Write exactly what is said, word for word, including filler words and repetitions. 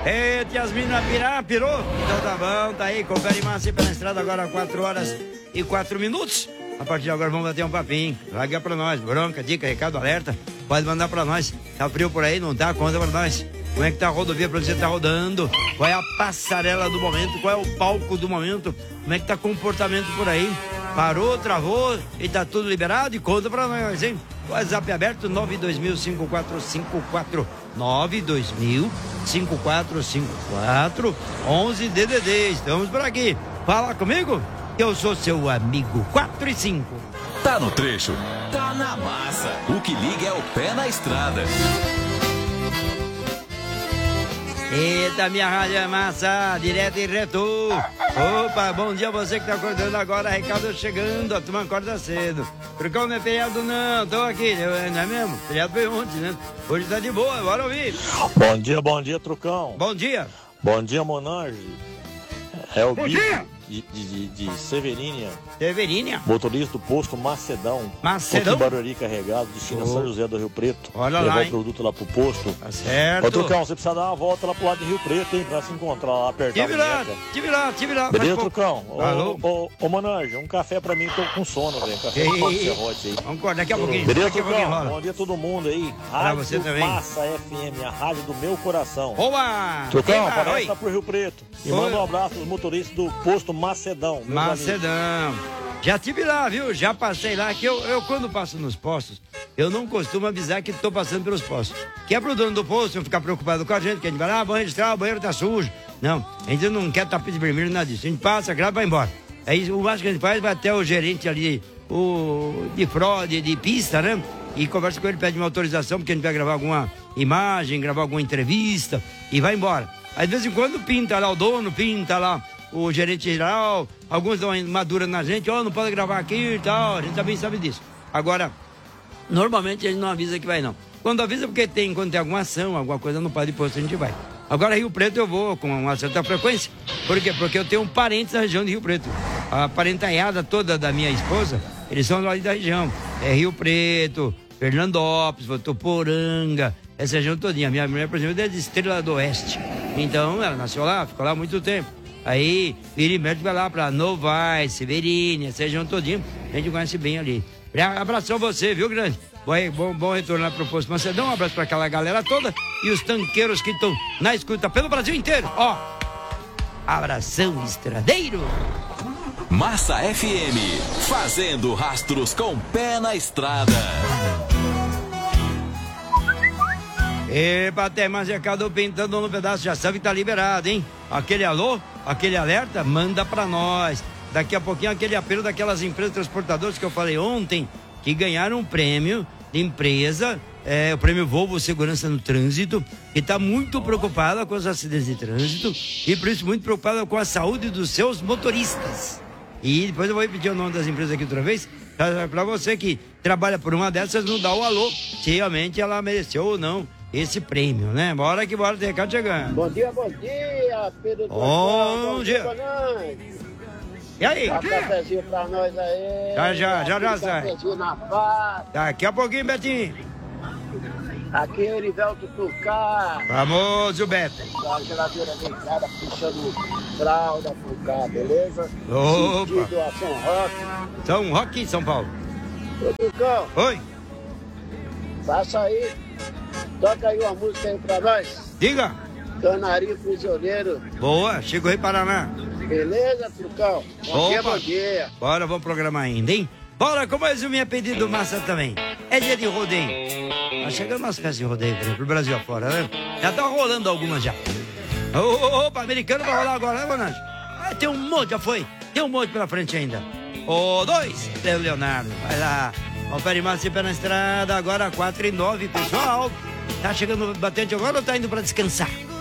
Eita, Yasmina Pirá, pirou? Então tá bom, tá aí, confere massa pela estrada agora, quatro horas e quatro minutos. A partir de agora vamos bater um papinho. Larga pra nós, bronca, dica, recado, alerta. Pode mandar pra nós. Tá frio por aí, não tá? Conta pra nós. Como é que tá a rodovia pra você tá rodando? Qual é a passarela do momento? Qual é o palco do momento? Como é que tá o comportamento por aí? Parou, travou e tá tudo liberado? E conta pra nós, hein? WhatsApp aberto nove dois mil cinco quatro cinco quatro nove dois mil cinco quatro cinco quatro onze D D D. Estamos por aqui. Fala comigo. Eu sou seu amigo quatro e cinco. Tá no trecho, tá na massa. O que liga é o pé na estrada. Eita, minha rádio é massa, direto e reto. Opa, bom dia você que tá acordando agora, recado chegando, a turma acorda cedo. Trucão não é feriado não, tô aqui, não é mesmo? Feriado foi ontem, né? Hoje tá de boa, bora ouvir. Bom dia, bom dia, Trucão. Bom dia. Bom dia, Monange. É o Bom Bico dia. de, de, de Severínia, Severínia. motorista do posto Macedão. Macedão? Aqui em Barueri carregado, destino a Oh. São José do Rio Preto. Olha levar lá, o hein? produto lá pro posto. Tá certo. Ô, Trucão, você precisa dar uma volta lá pro lado de Rio Preto, hein, pra se encontrar lá, apertar Tive a lá, boneca. tive lá, tive lá. Beleza, Mas, pô, Trucão? Ô, Alô? ô, ô, Monange, um café pra mim, tô com sono, velho. Um café Ei, com serrote aí. vamos acordar daqui a pouquinho. Beleza, Daqui a pouquinho Trucão? rola. Bom dia a todo mundo aí. Pra Rádio você também. Massa F M, a rádio do meu coração. Oba! Trucão, Eba, aparece oi. lá pro Rio Preto. E Oi. manda um abraço pros motoristas do posto Macedão. meus amigos. Macedão. Já tive lá, viu? Já passei lá, que eu, eu quando passo nos postos, eu não costumo avisar que tô passando pelos postos. Que é pro dono do posto não ficar preocupado com a gente, que a gente vai lá, ah, banheiro registrar, o banheiro tá sujo. Não, a gente não quer tapete vermelho, nada disso. A gente passa, grava e vai embora. Aí o máximo que a gente faz, vai até o gerente ali, o de fraude, de pista, né? E conversa com ele, pede uma autorização, porque a gente vai gravar alguma imagem, gravar alguma entrevista e vai embora. Aí de vez em quando pinta lá o dono, pinta lá o gerente geral, alguns dão uma dura na gente, ó, oh, não pode gravar aqui e tal, a gente também sabe disso. Agora, normalmente a gente não avisa que vai não. Quando avisa porque tem, quando tem alguma ação, alguma coisa no Padre Posto, a gente vai. Agora Rio Preto eu vou com uma certa frequência. Por quê? Porque eu tenho um parente da região de Rio Preto. A parentaiada toda da minha esposa, eles são lá da região. É Rio Preto, Fernandópolis, Votuporanga, essa região todinha. Minha mulher, por exemplo, é de Estrela do Oeste. Então, ela nasceu lá, ficou lá há muito tempo. Aí, vira e mexe, vai lá pra Novaes, Severínia, essa região todinha. A gente conhece bem ali. Abração você, viu, grande? Bom, bom, bom retorno lá pro posto Macedão. Um abraço pra aquela galera toda e os tanqueiros que estão na escuta pelo Brasil inteiro. Ó, abração estradeiro. Massa F M, fazendo rastros com pé na estrada. Epa, tem mais recado pintando no pedaço, já sabe que tá liberado, hein? Aquele alô, aquele alerta, manda pra nós. Daqui a pouquinho aquele apelo daquelas empresas transportadoras que eu falei ontem, que ganharam um prêmio de empresa, é, o prêmio Volvo Segurança no Trânsito, que tá muito preocupada com os acidentes de trânsito e por isso muito preocupada com a saúde dos seus motoristas. E depois eu vou repetir o nome das empresas aqui outra vez, pra, pra você que trabalha por uma dessas, não dá o alô, se realmente ela mereceu ou não esse prêmio, né? Bora que bora, tem recado chegando. Bom dia, bom dia, Pedro. Bom dia. Bonante. E aí? Dá um cafezinho pra nós aí. Já, já, já, já Aquele sai. Cafezinho na paz. Daqui a pouquinho, Betinho. Aqui é Erivelto Tucá. Famoso Beto. A geladeira deitada, puxando fralda pro cá, beleza? Opa. Sentido a São Roque. São Roque, São Paulo. Ô, Tucão, Oi, passa aí. Toca aí uma música aí pra nós. diga. Canarinho Prisioneiro. Boa, chegou aí Paraná. Beleza, Tucão? Bom dia, Opa. bom dia. Bora, vamos programar ainda, hein? Bora, com mais um minha pedido massa também. É dia de rodeio. Tá chegando umas festas de rodeio pra- pro Brasil afora, né? Já tá rolando algumas já. Ô, ô, opa, americano vai rolar agora, né, Bonante? Ah, tem um monte, já foi. Tem um monte pela frente ainda. Ô, dois, Leo Leonardo, vai lá. Confere massa e pé na estrada, agora quatro e nove, pessoal. Tá chegando batente agora ou tá indo pra descansar?